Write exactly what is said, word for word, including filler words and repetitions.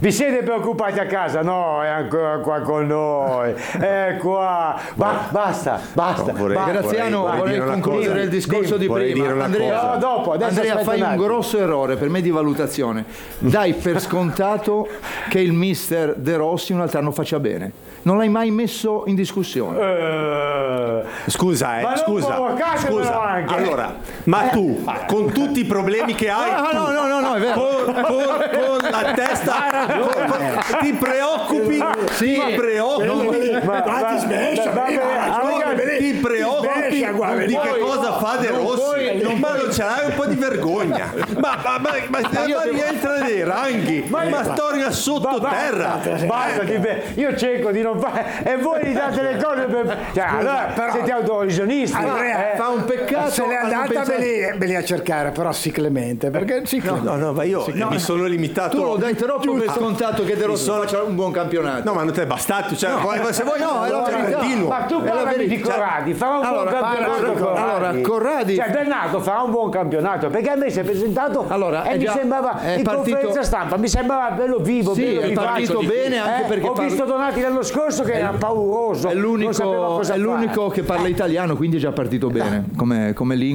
Vi siete preoccupati a casa? No, è ancora qua con noi. È qua. Ba- basta, basta. No, vorrei, basta. Graziano, vorrei, vorrei concludere cosa. il discorso Dimmi, di prima. Andrea, no, dopo, Andrea fai un, un grosso errore per me di valutazione. Dai per scontato che il mister De Rossi un altro anno faccia bene. Non l'hai mai messo in discussione. Uh, scusa, eh, ma scusa. scusa. Anche. Allora, ma tu, con tutti i problemi che hai, no, tu, no, no, no, no, è vero. Con, con, con la testa, con, con, ti preoccupi, sì, ti preoccupi, ma, ma, ma, smesso, ma, ti preoccupi di che cosa fa De Rossi, ma non ce l'hai un po' di vergogna, ma, ma, ma, ma, ma rientra nei ranghi, ma, ma torna sottoterra. Basta, io cerco di non fare e voi gli date le cose per cioè, allora però, siete autorisionisti. Andrea eh, fa un peccato, se n'è andata me lì, me lì a cercare, però sì Clemente, perché sì Clemente. No, no, ma io no, mi sono limitato. Tu lo dai troppo per scontato che De Rossi sono... faccia un buon campionato. No, ma non ti è bastato, cioè, no, se vuoi no, è la verità. Continuo. Ma tu parlavi di Corradi, farà un allora, buon campionato. Corradi. Allora, Corradi. Cioè, Bernardo farà un buon campionato, perché a me si è presentato allora, e mi già, sembrava in partito... conferenza stampa, mi sembrava bello vivo, sì, bello è partito bene anche eh, perché ho parla... visto Donati l'anno scorso che era pauroso. È l'unico, è l'unico che parla italiano, quindi è già partito bene come, come lingua.